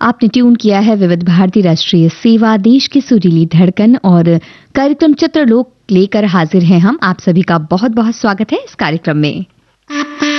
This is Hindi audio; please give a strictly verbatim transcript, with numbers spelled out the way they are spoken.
आपने ट्यून किया है विविध भारती राष्ट्रीय सेवा, देश की सुरीली धड़कन और कार्यक्रम चित्रलोक लेकर हाजिर हैं हम। आप सभी का बहुत बहुत स्वागत है इस कार्यक्रम में।